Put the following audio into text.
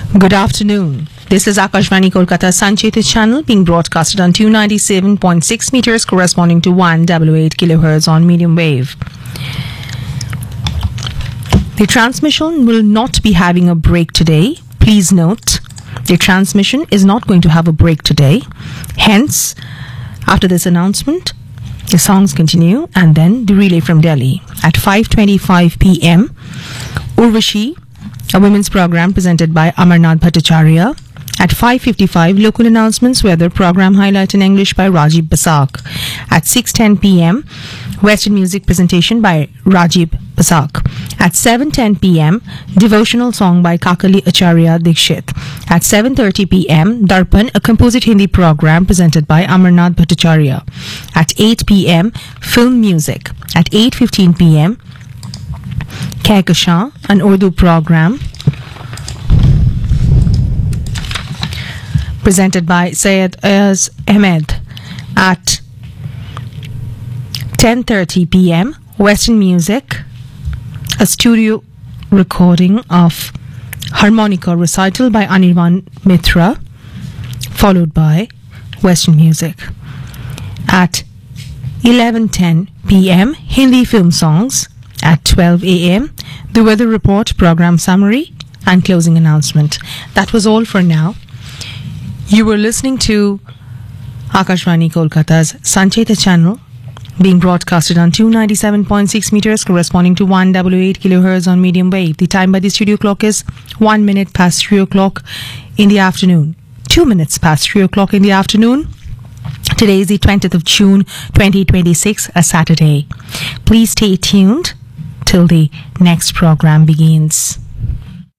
Good afternoon. This is Akashvani Kolkata Sancheta channel being broadcasted on 297.6 meters corresponding to 188 kilohertz on medium wave. The transmission will not be having a break today. Please note, the transmission is not going to have a break today. Hence, after this announcement, the songs continue and then the relay from Delhi. At 5:25 p.m, Urvashi, a women's program presented by Amarnath Bhattacharya. At 5:55, local announcements, weather program highlight in English by Rajiv Basak. At 6:10 p.m, Western music presentation by Rajiv Basak. At 7:10 p.m, devotional song by Kakali Acharya Dikshit. At 7:30 p.m, Darpan, a composite Hindi program presented by Amarnath Bhattacharya. At 8 p.m, film music. At 8:15 p.m, Kehkashan, an Urdu program presented by Syed Ayaz Ahmed. At 10:30 p.m, Western music, a studio recording of harmonica recital by Anirban Mitra, followed by Western music. At 11:10 p.m, Hindi film songs. At 12 a.m, the weather report, program summary and closing announcement. That was all for now. You were listening to Akashvani Kolkata's Sancheta channel being broadcasted on 297.6 meters corresponding to 188 kilohertz on medium wave. The time by the studio clock is 1 minute past 3 o'clock in the afternoon. 2 minutes past 3 o'clock in the afternoon. Today is the 20th of June 2026, a Saturday. Please stay tuned till the next program begins.